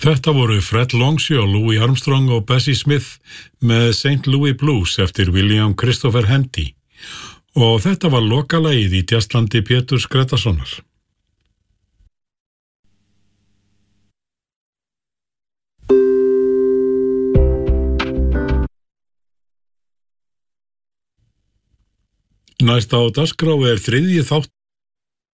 Þetta voru Fred Longshaw, Louis Armstrong og Bessie Smith með St. Louis Blues eftir William Christopher Henty og þetta var lokalagið í djaslandi Péturs Grétarssonar. Næst á dagskrá þriðji þáttur